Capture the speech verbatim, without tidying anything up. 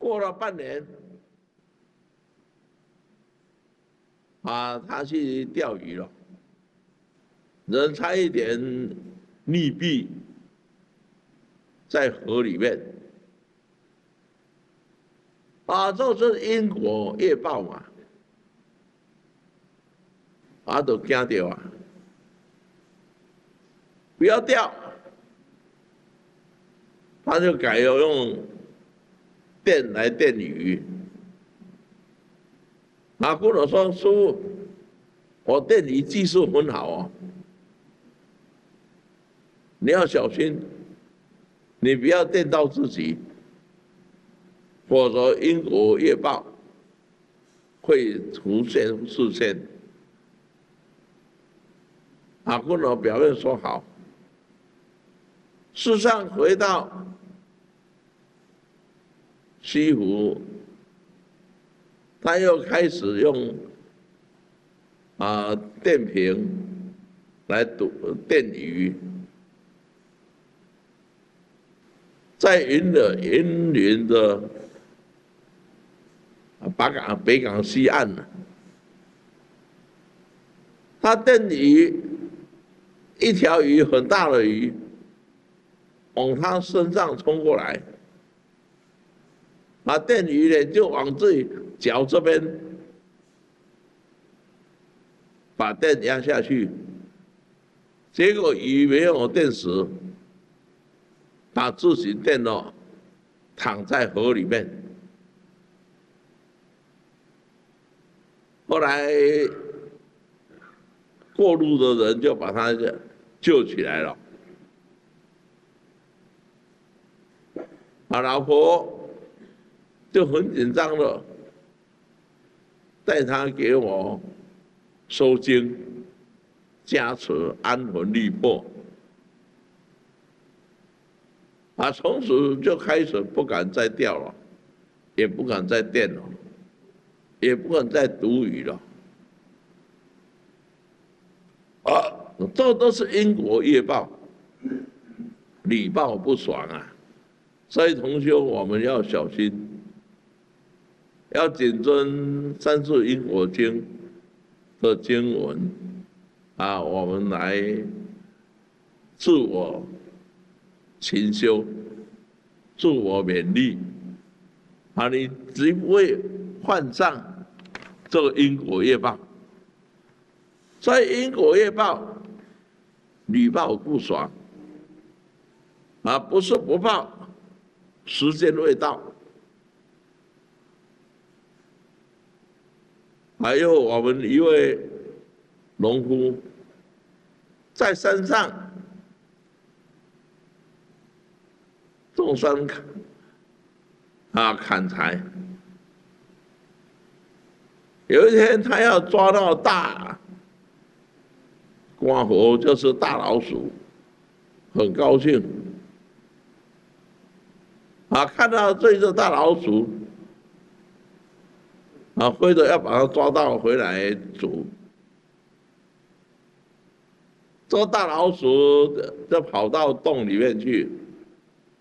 过了半年，啊，他去钓鱼了，人差一点溺毙在河里面。啊，这是因果业报嘛，啊，都惊到啊，不要钓，他就改要用电来电鱼。啊，跟我说师傅，我电鱼技术很好哦，你要小心，你不要电到自己，否则因果业报会出现出现。啊，跟我表面说好，事实上回到西湖，他又开始用啊电瓶来赌电鱼，在云的云林的北港北港西岸呢，他电鱼一条鱼很大的鱼往他身上冲过来，把电鱼呢就往自己脚这边把电压下去，结果鱼没有电死，把自己电了，躺在河里面。后来过路的人就把他救起来了。啊，老婆就很紧张了，带他给我收经、加持、安魂力魄。啊，从此就开始不敢再钓了，也不敢再电了，也不敢再赌鱼了。啊，这都是因果业报，礼报不爽啊！所以同修，我们要小心，要谨遵《三世因果经》的经文啊，我们来自我勤修，自我勉励啊，你只会犯上这个因果业报。所以因果业报，屡报不爽啊，不是不报，时间未到。还有我们一位农夫在山上种山啊砍柴，有一天他要抓到大官猴，就是大老鼠，很高兴啊，看到这只大老鼠啊，挥着要把它抓到回来煮。这大老鼠就跑到洞里面去，